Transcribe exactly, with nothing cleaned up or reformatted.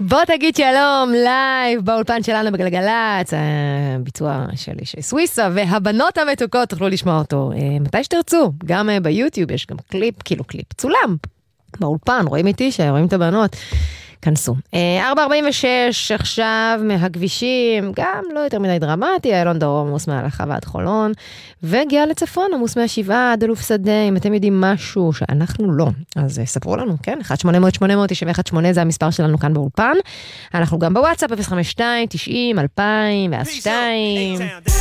בוא תגיד שלום, לייב, באולפן שלנו בגלגלץ, ביצוע של אישי סוויסה, והבנות המתוקות תוכלו לשמוע אותו מתי שתרצו, גם ביוטיוב יש גם קליפ, כאילו קליפ צולם, באולפן, רואים איתי שרואים את הבנות, כנסו. ארבע ארבעים ושש עכשיו מהכבישים, גם לא יותר מדי דרמטי, איילון דרום עמוס מהלכה ועד חולון, והגיע לצפון עמוס מהשבעה עד אלוף שדה, אם אתם יודעים משהו שאנחנו לא, אז ספרו לנו, כן? אחת שמונה אפס אפס שמונה אפס תשע אחת שמונה זה המספר שלנו כאן באולפן, אנחנו גם בוואטסאפ אפס חמש שתיים תשעים אלפיים ושתיים